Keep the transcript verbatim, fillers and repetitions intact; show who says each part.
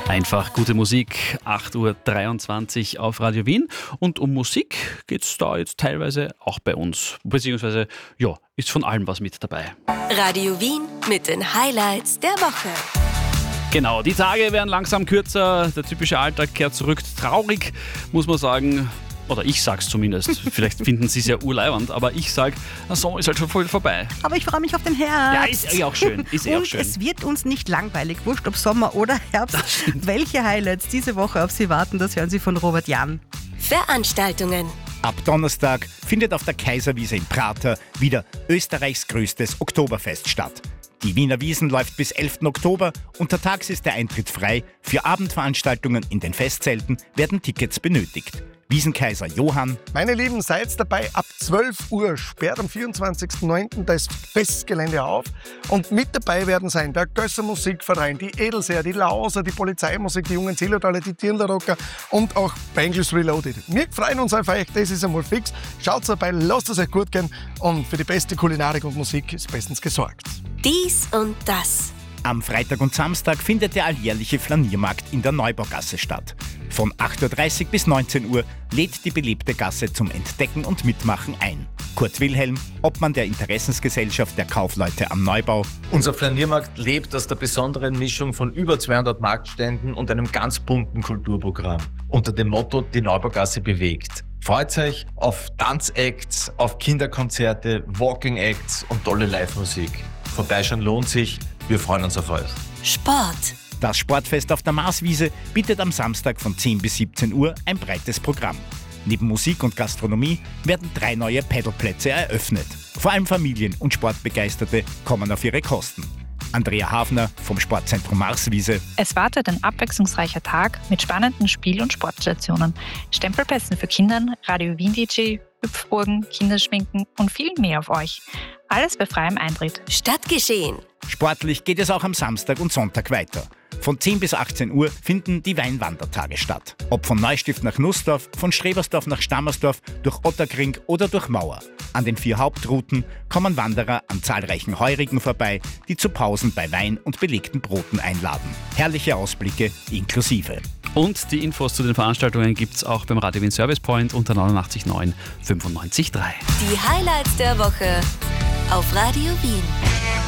Speaker 1: Einfach gute Musik, acht Uhr dreiundzwanzig auf Radio Wien. Und um Musik geht es da jetzt teilweise auch bei uns. Beziehungsweise, ja, ist von allem was mit dabei.
Speaker 2: Radio Wien mit den Highlights der Woche.
Speaker 1: Genau, die Tage werden langsam kürzer, der typische Alltag kehrt zurück. Traurig, muss man sagen. Oder ich sag's zumindest. Vielleicht finden Sie es ja urleiwand, aber ich sag, der Sommer ist halt schon voll vorbei.
Speaker 3: Aber ich freue mich auf den Herbst.
Speaker 1: Ja, ist eh auch schön. Ist eh auch
Speaker 3: Und
Speaker 1: schön.
Speaker 3: es wird uns nicht langweilig, wurscht ob Sommer oder Herbst. Welche Highlights diese Woche auf Sie warten, das hören Sie von Robert Jahn.
Speaker 2: Veranstaltungen.
Speaker 4: Ab Donnerstag findet auf der Kaiserwiese in Prater wieder Österreichs größtes Oktoberfest statt. Die Wiener Wiesn läuft bis elften Oktober. Untertags ist der Eintritt frei. Für Abendveranstaltungen in den Festzelten werden Tickets benötigt. Wiesenkaiser Johann.
Speaker 5: Meine Lieben, seid dabei. Ab zwölf Uhr sperrt am vierundzwanzigsten neunten das Festgelände auf. Und mit dabei werden sein der Gösser Musikverein, die Edelseher, die Lauser, die Polizeimusik, die Jungen Zillertaler, die Dirndl-Rocker und auch Bangles Reloaded. Wir freuen uns auf euch, das ist einmal fix. Schaut dabei, lasst es euch gut gehen und für die beste Kulinarik und Musik ist bestens gesorgt.
Speaker 2: Dies und das.
Speaker 4: Am Freitag und Samstag findet der alljährliche Flaniermarkt in der Neubaugasse statt. Von acht Uhr dreißig bis neunzehn Uhr lädt die belebte Gasse zum Entdecken und Mitmachen ein. Kurt Wilhelm, Obmann der Interessensgesellschaft der Kaufleute am Neubau.
Speaker 6: Unser Flaniermarkt lebt aus der besonderen Mischung von über zweihundert Marktständen und einem ganz bunten Kulturprogramm. Unter dem Motto Die Neubaugasse bewegt. Freut euch auf Tanzacts, auf Kinderkonzerte, Walking-Acts und tolle Live-Musik. Vorbeischauen lohnt sich, wir freuen uns auf euch.
Speaker 2: Sport.
Speaker 4: Das Sportfest auf der Marswiese bietet am Samstag von zehn bis siebzehn Uhr ein breites Programm. Neben Musik und Gastronomie werden drei neue Paddleplätze eröffnet. Vor allem Familien und Sportbegeisterte kommen auf ihre Kosten. Andrea Hafner vom Sportzentrum Marswiese.
Speaker 7: Es wartet ein abwechslungsreicher Tag mit spannenden Spiel- und Sportstationen, Stempelplätzen für Kinder, Radio Wien D J, Hüpfburgen, Kinderschminken und viel mehr auf euch. Alles bei freiem Eintritt.
Speaker 2: Stadtgeschehen.
Speaker 4: Sportlich geht es auch am Samstag und Sonntag weiter. Von zehn bis achtzehn Uhr finden die Weinwandertage statt. Ob von Neustift nach Nussdorf, von Strebersdorf nach Stammersdorf, durch Otterkring oder durch Mauer. An den vier Hauptrouten kommen Wanderer an zahlreichen Heurigen vorbei, die zu Pausen bei Wein und belegten Broten einladen. Herrliche Ausblicke inklusive.
Speaker 1: Und die Infos zu den Veranstaltungen gibt's auch beim Radio Wien Service Point unter neunundachtzig neun fünfundneunzig drei.
Speaker 2: Die Highlights der Woche auf Radio Wien.